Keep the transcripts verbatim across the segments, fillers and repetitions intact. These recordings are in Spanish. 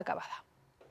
acabada.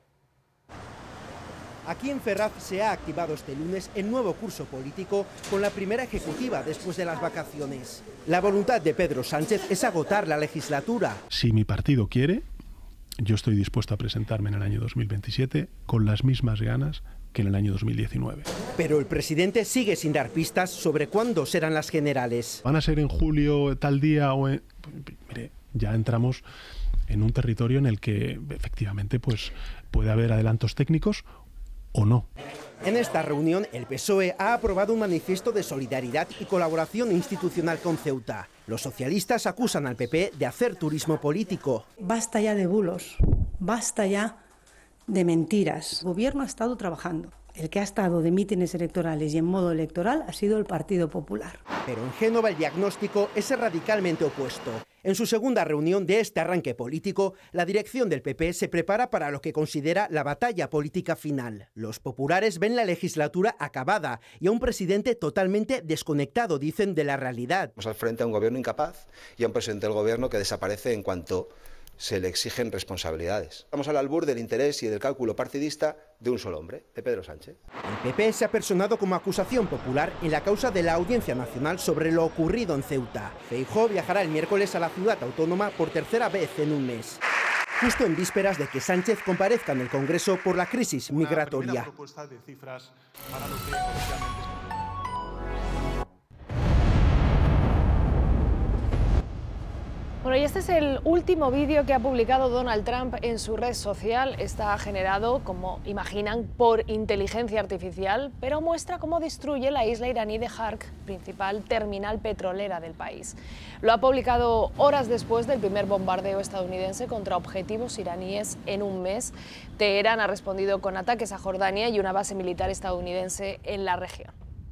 Aquí en Ferraz se ha activado este lunes el nuevo curso político con la primera ejecutiva después de las vacaciones. La voluntad de Pedro Sánchez es agotar la legislatura. Si mi partido quiere, yo estoy dispuesto a presentarme en el año dos mil veintisiete con las mismas ganas que en el año dos mil diecinueve. Pero el presidente sigue sin dar pistas sobre cuándo serán las generales. ¿Van a ser en julio tal día o en...? Mire, ya entramos en un territorio en el que efectivamente pues, puede haber adelantos técnicos o no. En esta reunión, el P S O E ha aprobado un manifiesto de solidaridad y colaboración institucional con Ceuta. Los socialistas acusan al P P de hacer turismo político. Basta ya de bulos, basta ya de mentiras. El gobierno ha estado trabajando. El que ha estado de mítines electorales y en modo electoral ha sido el Partido Popular. Pero en Génova el diagnóstico es radicalmente opuesto. En su segunda reunión de este arranque político, la dirección del P P se prepara para lo que considera la batalla política final. Los populares ven la legislatura acabada y a un presidente totalmente desconectado, dicen, de la realidad. Estamos al frente a un gobierno incapaz y a un presidente del gobierno que desaparece en cuanto se le exigen responsabilidades. Estamos al albur del interés y del cálculo partidista de un solo hombre, de Pedro Sánchez. El P P se ha personado como acusación popular en la causa de la Audiencia Nacional sobre lo ocurrido en Ceuta. Feijóo viajará el miércoles a la ciudad autónoma por tercera vez en un mes, justo en vísperas de que Sánchez comparezca en el Congreso por la crisis migratoria. Bueno, y este es el último vídeo que ha publicado Donald Trump en su red social. Está generado, como imaginan, por inteligencia artificial, pero muestra cómo destruye la isla iraní de Hark, principal terminal petrolera del país. Lo ha publicado horas después del primer bombardeo estadounidense contra objetivos iraníes en un mes. Teherán ha respondido con ataques a Jordania y una base militar estadounidense en la región.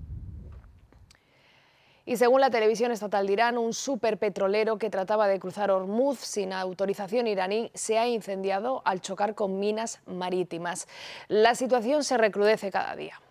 Y según la televisión estatal de Irán, un superpetrolero que trataba de cruzar Hormuz sin autorización iraní se ha incendiado al chocar con minas marítimas. La situación se recrudece cada día.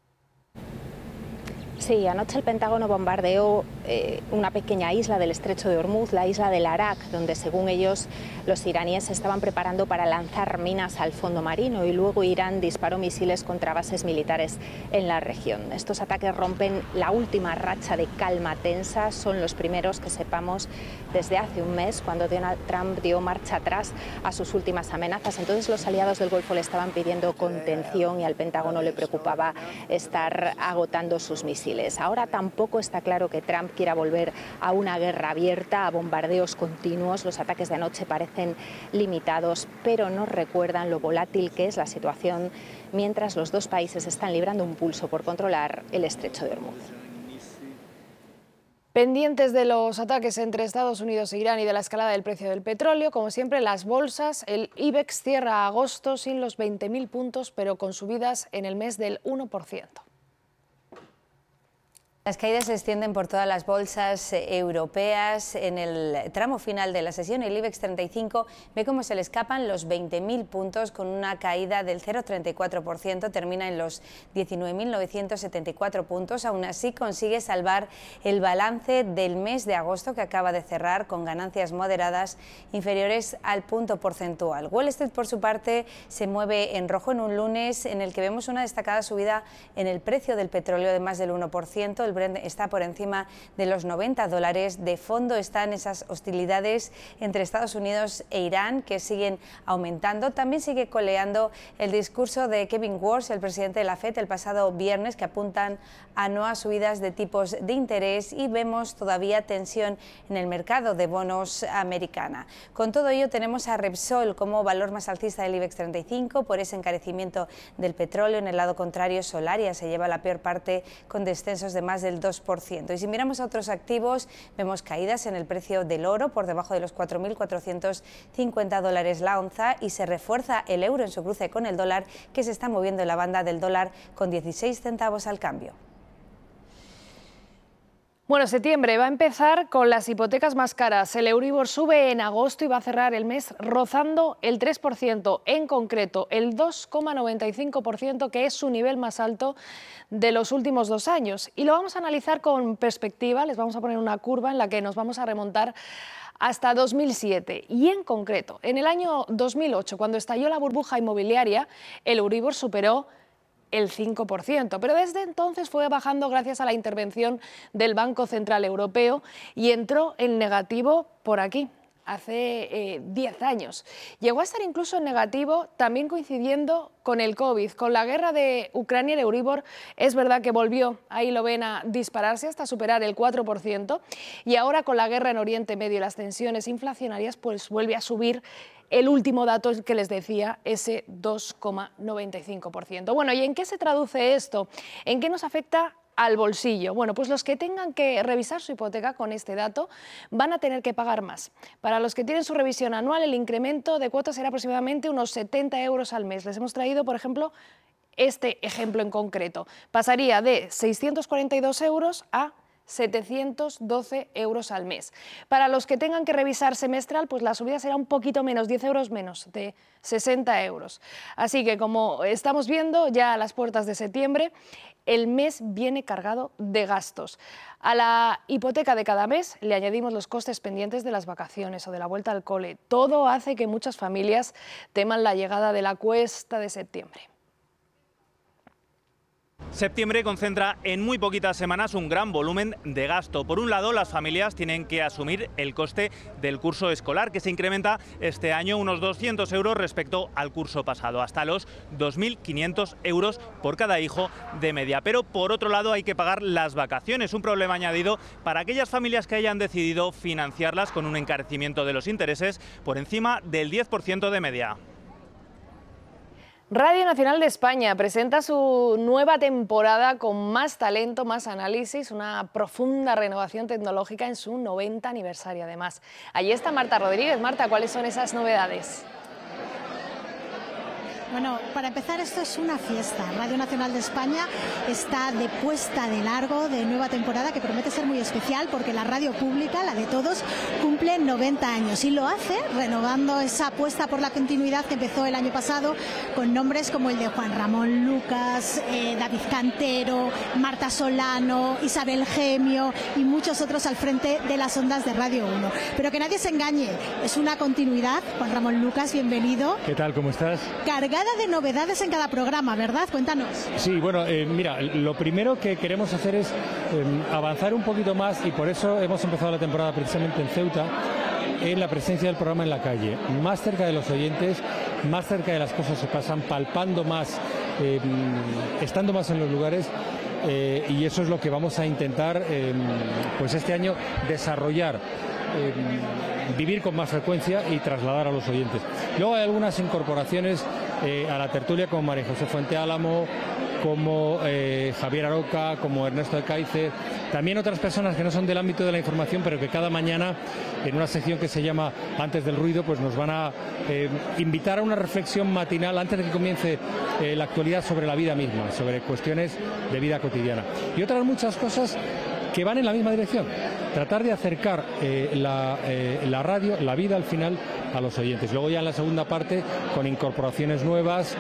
Sí, anoche el Pentágono bombardeó eh, una pequeña isla del estrecho de Hormuz, la isla del Arak, donde según ellos los iraníes se estaban preparando para lanzar minas al fondo marino y luego Irán disparó misiles contra bases militares en la región. Estos ataques rompen la última racha de calma tensa, son los primeros que sepamos desde hace un mes, cuando Donald Trump dio marcha atrás a sus últimas amenazas. Entonces los aliados del Golfo le estaban pidiendo contención y al Pentágono le preocupaba estar agotando sus misiles. Ahora tampoco está claro que Trump quiera volver a una guerra abierta, a bombardeos continuos. Los ataques de anoche parecen limitados, pero nos recuerdan lo volátil que es la situación mientras los dos países están librando un pulso por controlar el estrecho de Hormuz. Pendientes de los ataques entre Estados Unidos e Irán y de la escalada del precio del petróleo, como siempre, las bolsas, el IBEX cierra agosto sin los veinte mil puntos, pero con subidas en el mes del uno por ciento. Las caídas se extienden por todas las bolsas europeas. En el tramo final de la sesión, el IBEX treinta y cinco ve cómo se le escapan los veinte mil puntos con una caída del cero coma treinta y cuatro por ciento, termina en los diecinueve mil novecientos setenta y cuatro puntos. Aún así consigue salvar el balance del mes de agosto que acaba de cerrar con ganancias moderadas inferiores al punto porcentual. Wall Street, por su parte, se mueve en rojo en un lunes en el que vemos una destacada subida en el precio del petróleo de más del uno por ciento. El Brent está por encima de los noventa dólares. De fondo están esas hostilidades entre Estados Unidos e Irán que siguen aumentando. También sigue coleando el discurso de Kevin Warsh, el presidente de la Fed, el pasado viernes, que apuntan a nuevas subidas de tipos de interés, y vemos todavía tensión en el mercado de bonos americana. Con todo ello tenemos a Repsol como valor más alcista del IBEX treinta y cinco por ese encarecimiento del petróleo. En el lado contrario, Solaria se lleva la peor parte con descensos de más del dos por ciento. Y si miramos a otros activos, vemos caídas en el precio del oro por debajo de los cuatro mil cuatrocientos cincuenta dólares la onza, y se refuerza el euro en su cruce con el dólar, que se está moviendo en la banda del dólar con dieciséis centavos al cambio. Bueno, septiembre va a empezar con las hipotecas más caras. El Euribor sube en agosto y va a cerrar el mes rozando el tres por ciento, en concreto el dos coma noventa y cinco por ciento, que es su nivel más alto de los últimos dos años. Y lo vamos a analizar con perspectiva, les vamos a poner una curva en la que nos vamos a remontar hasta dos mil siete. Y en concreto, en el año dos mil ocho, cuando estalló la burbuja inmobiliaria, el Euribor superó el cinco por ciento, pero desde entonces fue bajando gracias a la intervención del Banco Central Europeo y entró en negativo por aquí, hace eh, diez años. Llegó a estar incluso en negativo también coincidiendo con el COVID. Con la guerra de Ucrania, el Euribor es verdad que volvió, ahí lo ven, a dispararse hasta superar el cuatro por ciento, y ahora con la guerra en Oriente Medio y las tensiones inflacionarias, pues vuelve a subir el último dato que les decía, ese dos coma noventa y cinco por ciento. Bueno, ¿y en qué se traduce esto? ¿En qué nos afecta al bolsillo? Bueno, pues los que tengan que revisar su hipoteca con este dato van a tener que pagar más. Para los que tienen su revisión anual, el incremento de cuotas será aproximadamente unos setenta euros al mes. Les hemos traído, por ejemplo, este ejemplo en concreto. Pasaría de seiscientos cuarenta y dos euros a setecientos doce euros al mes. Para los que tengan que revisar semestral, pues la subida será un poquito menos, diez euros menos, de sesenta euros. Así que, como estamos viendo ya a las puertas de septiembre, el mes viene cargado de gastos. A la hipoteca de cada mes le añadimos los costes pendientes de las vacaciones o de la vuelta al cole. Todo hace que muchas familias teman la llegada de la cuesta de septiembre. Septiembre concentra en muy poquitas semanas un gran volumen de gasto. Por un lado, las familias tienen que asumir el coste del curso escolar, que se incrementa este año unos doscientos euros respecto al curso pasado, hasta los dos mil quinientos euros por cada hijo de media. Pero por otro lado hay que pagar las vacaciones, un problema añadido para aquellas familias que hayan decidido financiarlas con un encarecimiento de los intereses por encima del diez por ciento de media. Radio Nacional de España presenta su nueva temporada con más talento, más análisis, una profunda renovación tecnológica en su noventa aniversario además. Allí está Marta Rodríguez. Marta, ¿cuáles son esas novedades? Bueno, para empezar, esto es una fiesta. Radio Nacional de España está de puesta de largo de nueva temporada que promete ser muy especial porque la radio pública, la de todos, cumple noventa años y lo hace renovando esa apuesta por la continuidad que empezó el año pasado con nombres como el de Juan Ramón Lucas, eh, David Cantero, Marta Solano, Isabel Gemio y muchos otros al frente de las ondas de Radio uno. Pero que nadie se engañe, es una continuidad. Juan Ramón Lucas, bienvenido. ¿Qué tal? ¿Cómo estás? Cargada de novedades en cada programa, ¿verdad? Cuéntanos. Sí, bueno, eh, mira, lo primero que queremos hacer es eh, avanzar un poquito más y por eso hemos empezado la temporada precisamente en Ceuta, en la presencia del programa en la calle, más cerca de los oyentes, más cerca de las cosas que pasan, palpando más, eh, estando más en los lugares. Eh, y eso es lo que vamos a intentar eh, pues este año desarrollar, eh, vivir con más frecuencia y trasladar a los oyentes. Luego hay algunas incorporaciones eh, a la tertulia como María José Fuente Álamo, como eh, Javier Aroca, como Ernesto de Caice, también otras personas que no son del ámbito de la información, pero que cada mañana en una sección que se llama Antes del Ruido, pues nos van a eh, invitar a una reflexión matinal antes de que comience eh, la actualidad sobre la vida misma, sobre cuestiones de vida cotidiana. Y otras muchas cosas que van en la misma dirección, tratar de acercar eh, la, eh, la radio, la vida al final, a los oyentes. Luego ya en la segunda parte, con incorporaciones nuevas,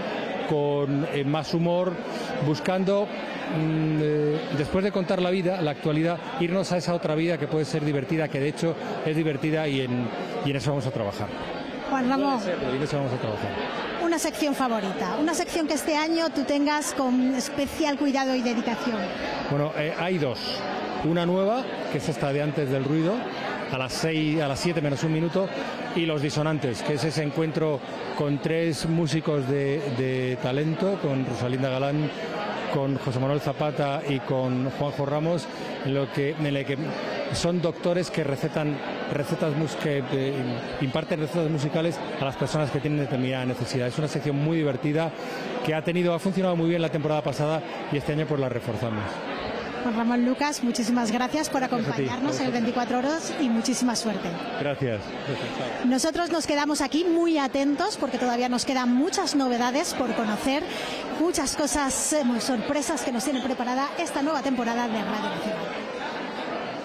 con eh, más humor, buscando, mmm, eh, después de contar la vida, la actualidad, irnos a esa otra vida que puede ser divertida, que de hecho es divertida y en, y en eso vamos a trabajar. Juan Ramón, y en eso vamos a trabajar. Una sección favorita, una sección que este año tú tengas con especial cuidado y dedicación. Bueno, eh, hay dos. Una nueva, que es esta de Antes del Ruido, a las seis, a las siete menos un minuto, y Los Disonantes, que es ese encuentro con tres músicos de, de talento, con Rosalinda Galán, con José Manuel Zapata y con Juanjo Ramos, en lo que, en el que son doctores que recetan recetas que eh, imparten recetas musicales a las personas que tienen determinada necesidad. Es una sección muy divertida que ha tenido, ha funcionado muy bien la temporada pasada y este año pues la reforzamos. Juan Ramón Lucas, muchísimas gracias por acompañarnos en el veinticuatro horas y muchísima suerte. Gracias. Nosotros nos quedamos aquí muy atentos porque todavía nos quedan muchas novedades por conocer, muchas cosas, eh, sorpresas que nos tiene preparada esta nueva temporada de Radio Nacional.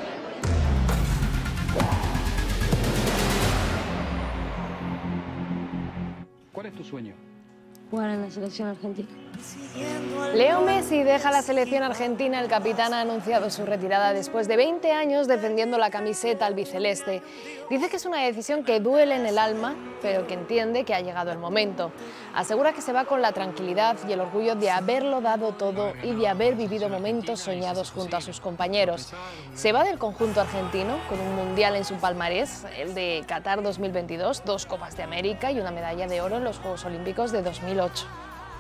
es tu sueño? Jugar en la selección argentina. Leo Messi deja la selección argentina. El capitán ha anunciado su retirada después de veinte años defendiendo la camiseta albiceleste. Dice que es una decisión que duele en el alma, pero que entiende que ha llegado el momento. Asegura que se va con la tranquilidad y el orgullo de haberlo dado todo y de haber vivido momentos soñados junto a sus compañeros. Se va del conjunto argentino con un mundial en su palmarés, el de Qatar dos mil veintidós, dos Copas de América y una medalla de oro en los Juegos Olímpicos de dos mil ocho.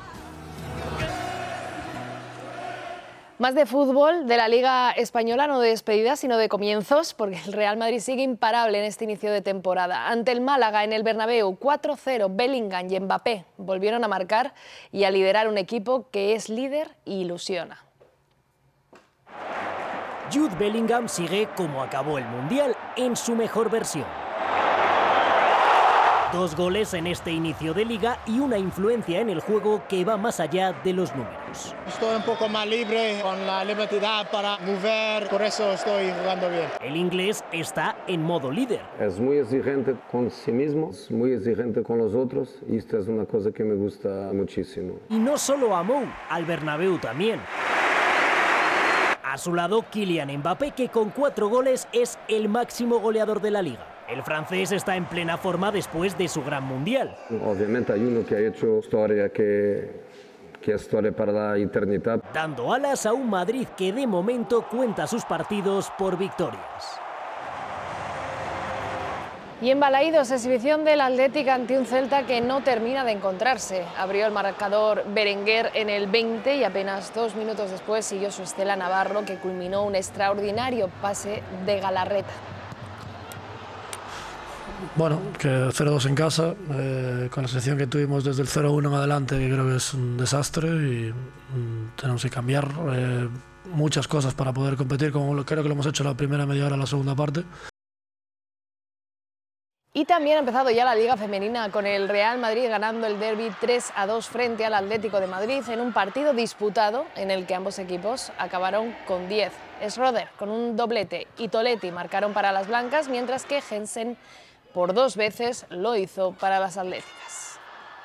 Más de fútbol, de la Liga Española, no de despedidas, sino de comienzos, porque el Real Madrid sigue imparable en este inicio de temporada. Ante el Málaga en el Bernabéu, cuatro cero, Bellingham y Mbappé volvieron a marcar y a liderar un equipo que es líder e ilusiona. Jude Bellingham sigue como acabó el Mundial, en su mejor versión. Dos goles en este inicio de liga y una influencia en el juego que va más allá de los números. Estoy un poco más libre, con la libertad para mover, por eso estoy jugando bien. El inglés está en modo líder. Es muy exigente con sí mismo, es muy exigente con los otros y esto es una cosa que me gusta muchísimo. Y no solo a Mou, al Bernabéu también. A su lado, Kylian Mbappé, que con cuatro goles es el máximo goleador de la liga. El francés está en plena forma después de su gran mundial. Obviamente hay uno que ha hecho historia que, que es historia para la eternidad. Dando alas a un Madrid que de momento cuenta sus partidos por victorias. Y en Balaídos, exhibición del Athletic ante un Celta que no termina de encontrarse. Abrió el marcador Berenguer en el veinte y apenas dos minutos después siguió su estela Navarro, que culminó un extraordinario pase de Galarreta. Bueno, que cero dos en casa, eh, con la selección que tuvimos desde el cero uno en adelante, que creo que es un desastre y mm, tenemos que cambiar eh, muchas cosas para poder competir, como lo, creo que lo hemos hecho la primera media hora, la segunda parte. Y también ha empezado ya la Liga Femenina con el Real Madrid ganando el derbi tres a dos frente al Atlético de Madrid en un partido disputado en el que ambos equipos acabaron con diez. Schroeder con un doblete y Toletti marcaron para las blancas, mientras que Jensen por dos veces lo hizo para las atléticas.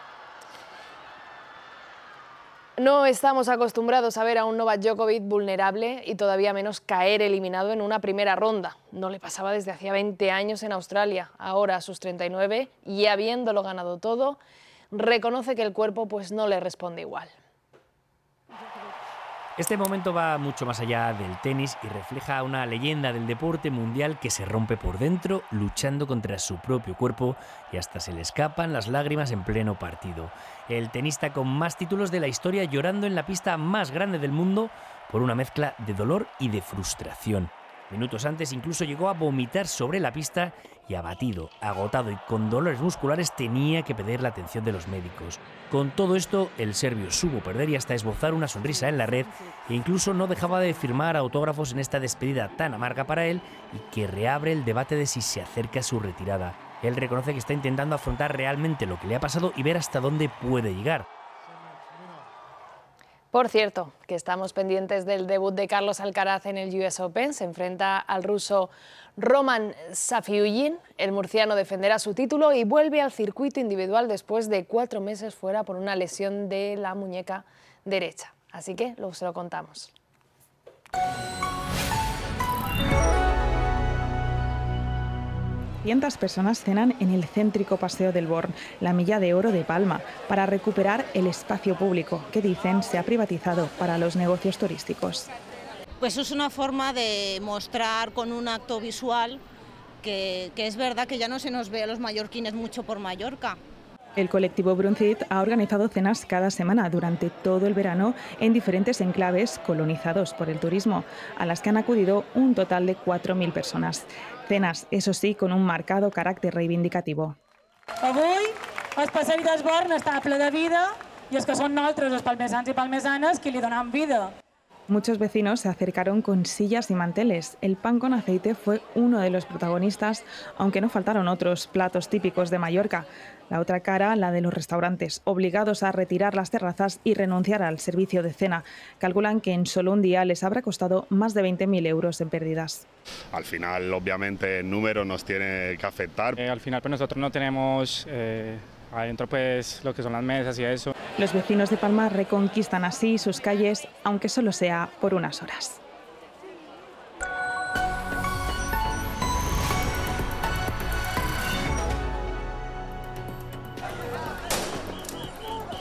No estamos acostumbrados a ver a un Novak Djokovic vulnerable y todavía menos caer eliminado en una primera ronda. No le pasaba desde hacía veinte años en Australia. Ahora, a sus treinta y nueve, y habiéndolo ganado todo, reconoce que el cuerpo pues, no le responde igual. Este momento va mucho más allá del tenis y refleja una leyenda del deporte mundial que se rompe por dentro luchando contra su propio cuerpo y hasta se le escapan las lágrimas en pleno partido. El tenista con más títulos de la historia llorando en la pista más grande del mundo por una mezcla de dolor y de frustración. Minutos antes incluso llegó a vomitar sobre la pista y abatido, agotado y con dolores musculares tenía que pedir la atención de los médicos. Con todo esto, el serbio supo perder y hasta esbozar una sonrisa en la red e incluso no dejaba de firmar autógrafos en esta despedida tan amarga para él y que reabre el debate de si se acerca a su retirada. Él reconoce que está intentando afrontar realmente lo que le ha pasado y ver hasta dónde puede llegar. Por cierto, que estamos pendientes del debut de Carlos Alcaraz en el U S Open. Se enfrenta al ruso Roman Safiullin. El murciano defenderá su título y vuelve al circuito individual después de cuatro meses fuera por una lesión de la muñeca derecha. Así que luego se lo contamos. Cientos personas cenan en el céntrico Paseo del Born, la Milla de Oro de Palma, para recuperar el espacio público que dicen se ha privatizado para los negocios turísticos. Pues es una forma de mostrar con un acto visual que, que es verdad que ya no se nos ve a los mallorquines mucho por Mallorca. El colectivo Bruncit ha organizado cenas cada semana durante todo el verano en diferentes enclaves colonizados por el turismo, a las que han acudido un total de cuatro mil personas. Cenas, eso sí, con un marcado carácter reivindicativo. Avui el Passeig del Born està ple de vida i és que són nosaltres, els palmesans i palmesanes, qui li donem vida. Muchos vecinos se acercaron con sillas y manteles. El pan con aceite fue uno de los protagonistas, aunque no faltaron otros platos típicos de Mallorca. La otra cara, la de los restaurantes, obligados a retirar las terrazas y renunciar al servicio de cena. Calculan que en solo un día les habrá costado más de veinte mil euros en pérdidas. Al final, obviamente, el número nos tiene que afectar. Eh, al final, pues nosotros no tenemos... Eh... Adentro pues lo que son las mesas y eso. Los vecinos de Palma reconquistan así sus calles, aunque solo sea por unas horas.